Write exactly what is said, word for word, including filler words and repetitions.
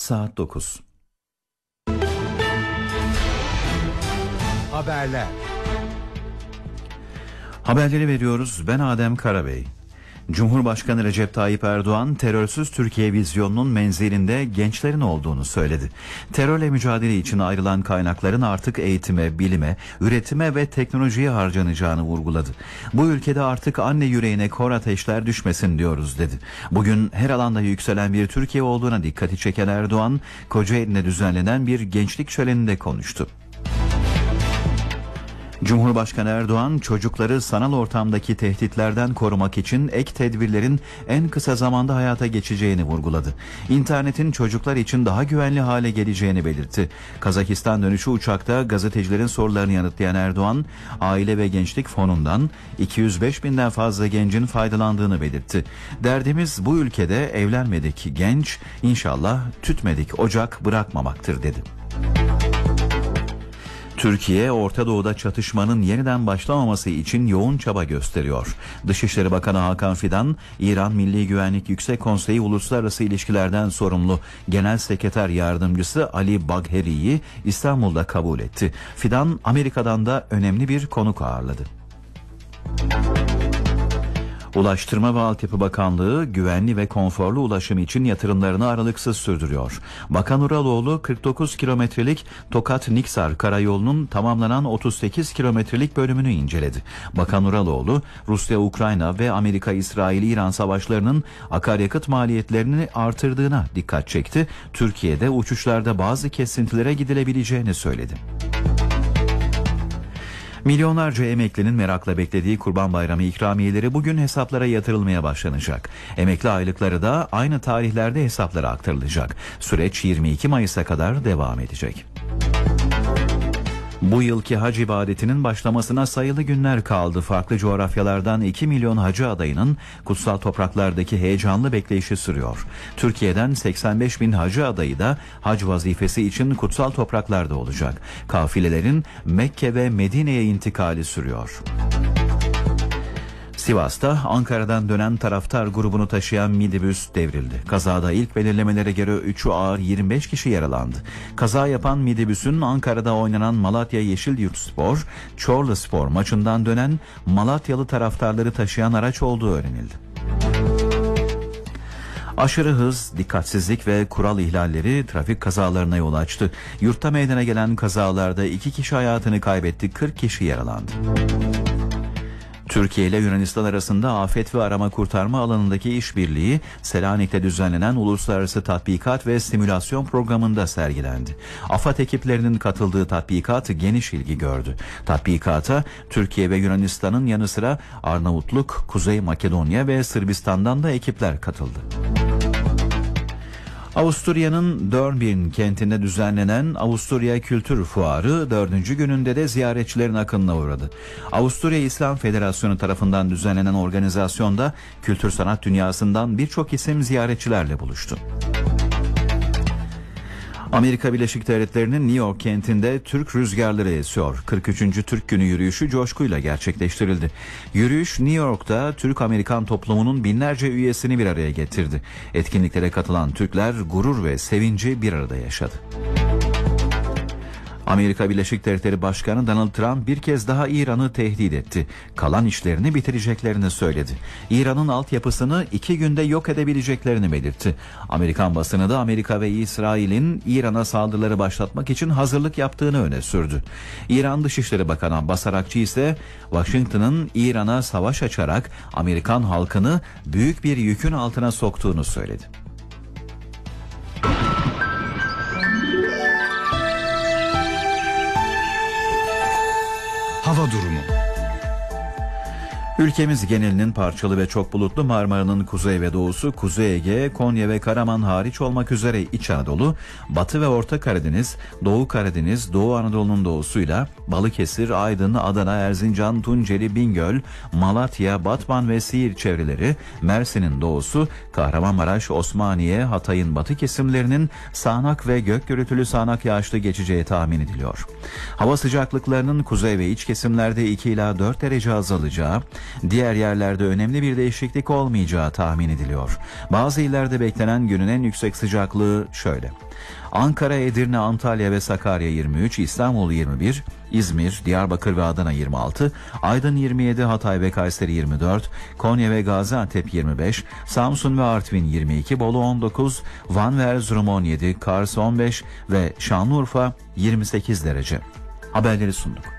saat dokuz. Haberler. Haberleri veriyoruz. Ben Adem Karabey. Cumhurbaşkanı Recep Tayyip Erdoğan, terörsüz Türkiye vizyonunun menzilinde gençlerin olduğunu söyledi. Terörle mücadele için ayrılan kaynakların artık eğitime, bilime, üretime ve teknolojiye harcanacağını vurguladı. Bu ülkede artık anne yüreğine kor ateşler düşmesin diyoruz dedi. Bugün her alanda yükselen bir Türkiye olduğuna dikkati çeken Erdoğan, Kocaeli'nde düzenlenen bir gençlik şöleninde konuştu. Cumhurbaşkanı Erdoğan, çocukları sanal ortamdaki tehditlerden korumak için ek tedbirlerin en kısa zamanda hayata geçeceğini vurguladı. İnternetin çocuklar için daha güvenli hale geleceğini belirtti. Kazakistan dönüşü uçakta gazetecilerin sorularını yanıtlayan Erdoğan, Aile ve Gençlik Fonu'ndan iki yüz beş binden fazla gencin faydalandığını belirtti. Derdimiz bu ülkede evlenmedik genç, inşallah tütmedik ocak bırakmamaktır dedi. Türkiye, Orta Doğu'da çatışmanın yeniden başlamaması için yoğun çaba gösteriyor. Dışişleri Bakanı Hakan Fidan, İran Milli Güvenlik Yüksek Konseyi Uluslararası İlişkilerden sorumlu Genel Sekreter Yardımcısı Ali Bagheri'yi İstanbul'da kabul etti. Fidan, Amerika'dan da önemli bir konuk ağırladı. Ulaştırma ve Altyapı Bakanlığı güvenli ve konforlu ulaşım için yatırımlarını aralıksız sürdürüyor. Bakan Uraloğlu kırk dokuz kilometrelik Tokat-Niksar karayolunun tamamlanan otuz sekiz kilometrelik bölümünü inceledi. Bakan Uraloğlu, Rusya-Ukrayna ve Amerika-İsrail-İran savaşlarının akaryakıt maliyetlerini artırdığına dikkat çekti. Türkiye'de uçuşlarda bazı kesintilere gidilebileceğini söyledi. Milyonlarca emeklinin merakla beklediği Kurban Bayramı ikramiyeleri bugün hesaplara yatırılmaya başlanacak. Emekli aylıkları da aynı tarihlerde hesaplara aktarılacak. Süreç yirmi iki Mayıs'a kadar devam edecek. Bu yılki hac ibadetinin başlamasına sayılı günler kaldı. Farklı coğrafyalardan iki milyon hacı adayının kutsal topraklardaki heyecanlı bekleyişi sürüyor. Türkiye'den seksen beş bin hacı adayı da hac vazifesi için kutsal topraklarda olacak. Kafilelerin Mekke ve Medine'ye intikali sürüyor. Sivas'ta Ankara'dan dönen taraftar grubunu taşıyan minibüs devrildi. Kazada ilk belirlemelere göre üçü ağır yirmi beş kişi yaralandı. Kaza yapan minibüsün Ankara'da oynanan Malatya Yeşilyurtspor, Çorluspor maçından dönen Malatyalı taraftarları taşıyan araç olduğu öğrenildi. Aşırı hız, dikkatsizlik ve kural ihlalleri trafik kazalarına yol açtı. Yurtta meydana gelen kazalarda iki kişi hayatını kaybetti, kırk kişi yaralandı. Türkiye ile Yunanistan arasında afet ve arama kurtarma alanındaki işbirliği Selanik'te düzenlenen uluslararası tatbikat ve simülasyon programında sergilendi. AFAD ekiplerinin katıldığı tatbikat geniş ilgi gördü. Tatbikata Türkiye ve Yunanistan'ın yanı sıra Arnavutluk, Kuzey Makedonya ve Sırbistan'dan da ekipler katıldı. Avusturya'nın Dornbirn kentinde düzenlenen Avusturya Kültür Fuarı dördüncü gününde de ziyaretçilerin akınına uğradı. Avusturya İslam Federasyonu tarafından düzenlenen organizasyonda kültür sanat dünyasından birçok isim ziyaretçilerle buluştu. Amerika Birleşik Devletleri'nin New York kentinde Türk rüzgarları esiyor. kırk üçüncü Türk Günü yürüyüşü coşkuyla gerçekleştirildi. Yürüyüş New York'ta Türk-Amerikan toplumunun binlerce üyesini bir araya getirdi. Etkinliklere katılan Türkler gurur ve sevinci bir arada yaşadı. Amerika Birleşik Devletleri Başkanı Donald Trump bir kez daha İran'ı tehdit etti. Kalan işlerini bitireceklerini söyledi. İran'ın altyapısını iki günde yok edebileceklerini belirtti. Amerikan basını da Amerika ve İsrail'in İran'a saldırıları başlatmak için hazırlık yaptığını öne sürdü. İran Dışişleri Bakanı Abbas Arakçı ise Washington'ın İran'a savaş açarak Amerikan halkını büyük bir yükün altına soktuğunu söyledi. Hava durumu. Ülkemiz genelinin parçalı ve çok bulutlu, Marmara'nın kuzey ve doğusu, Kuzey Ege, Konya ve Karaman hariç olmak üzere İç Anadolu, Batı ve Orta Karadeniz, Doğu Karadeniz, Doğu Anadolu'nun doğusuyla Balıkesir, Aydın, Adana, Erzincan, Tunceli, Bingöl, Malatya, Batman ve Siirt çevreleri, Mersin'in doğusu, Kahramanmaraş, Osmaniye, Hatay'ın batı kesimlerinin sağanak ve gök gürültülü sağanak yağışlı geçeceği tahmin ediliyor. Hava sıcaklıklarının kuzey ve iç kesimlerde iki ila dört derece azalacağı, Diğer yerlerde önemli bir değişiklik olmayacağı tahmin ediliyor. Bazı illerde beklenen günün en yüksek sıcaklığı şöyle: Ankara, Edirne, Antalya ve Sakarya yirmi üç, İstanbul yirmi bir, İzmir, Diyarbakır ve Adana yirmi altı, Aydın yirmi yedi, Hatay ve Kayseri yirmi dört, Konya ve Gaziantep yirmi beş, Samsun ve Artvin yirmi iki, Bolu on dokuz, Van ve Erzurum on yedi, Kars on beş ve Şanlıurfa yirmi sekiz derece. Haberleri sunduk.